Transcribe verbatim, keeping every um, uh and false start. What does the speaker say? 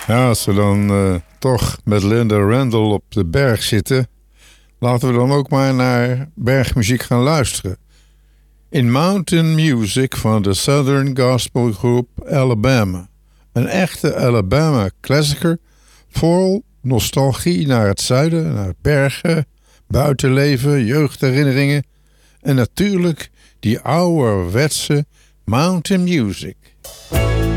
Ja, als we dan uh, toch met Linda Randall op de berg zitten, laten we dan ook maar naar bergmuziek gaan luisteren. In Mountain Music van de Southern Gospel Group Alabama. Een echte Alabama klassieker, vol nostalgie naar het zuiden, naar bergen, buitenleven, jeugdherinneringen en natuurlijk die ouderwetse Mountain Music.